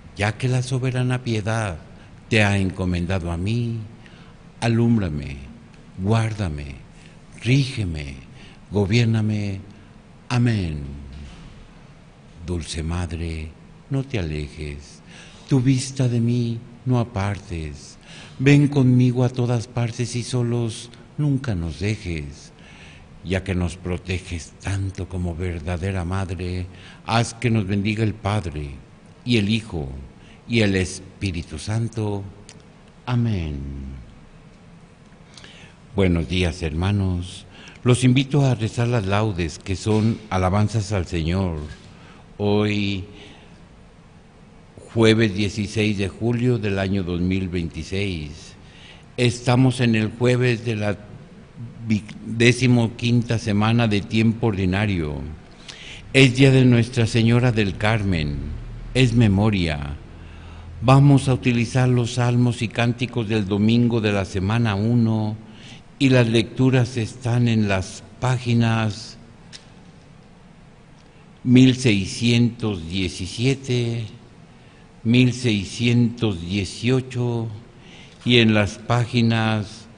ya que la soberana piedad te ha encomendado a mí, alúmbrame, guárdame, rígeme, gobiérname. Amén. Dulce Madre, no te alejes, tu vista de mí no apartes. Ven conmigo a todas partes y solos nunca nos dejes. Ya que nos proteges tanto como verdadera Madre, haz que nos bendiga el Padre, y el Hijo, y el Espíritu Santo. Amén. Buenos días, hermanos. Los invito a rezar las laudes, que son alabanzas al Señor. Hoy, jueves 16 de julio del año 2026. Estamos en el jueves de la 15ª semana de tiempo ordinario. Es día de Nuestra Señora del Carmen, es memoria. Vamos a utilizar los salmos y cánticos del domingo de la semana 1 y las lecturas están en las páginas 1617, 1618 y en las páginas